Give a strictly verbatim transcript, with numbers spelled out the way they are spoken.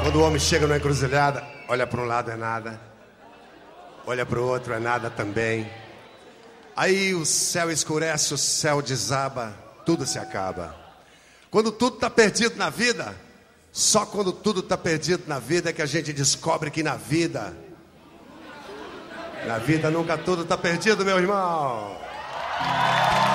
Quando o homem chega numa encruzilhada, olha para um lado é nada, olha para o outro é nada também. Aí o céu escurece, o céu desaba, tudo se acaba. Quando tudo está perdido na vida, só quando tudo está perdido na vida é que a gente descobre que na vida, na vida nunca tudo está perdido, meu irmão.